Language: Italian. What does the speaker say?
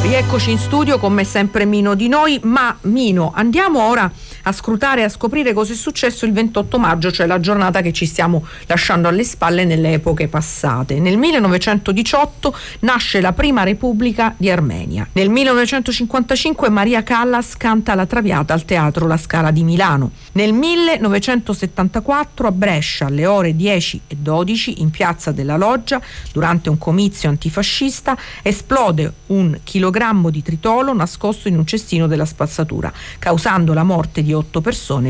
Rieccoci in studio, come sempre Mino Di Noi. Ma Mino, andiamo ora a scrutare e a scoprire cosa è successo il 28 maggio, cioè la giornata che ci stiamo lasciando alle spalle nelle epoche passate. Nel 1918 nasce la prima Repubblica di Armenia. Nel 1955 Maria Callas canta La Traviata al Teatro La Scala di Milano. Nel 1974 a Brescia, alle ore 10:12, in piazza della Loggia, durante un comizio antifascista, esplode un chilogrammo di tritolo nascosto in un cestino della spazzatura, causando la morte di 8 persone